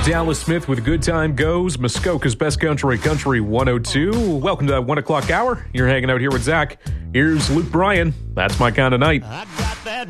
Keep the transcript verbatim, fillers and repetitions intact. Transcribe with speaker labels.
Speaker 1: Dallas Smith with Good Time Goes, Muskoka's Best Country, Country one oh two. Welcome to that one o'clock hour. You're hanging out here with Zach. Here's Luke Bryan. That's my kind of night.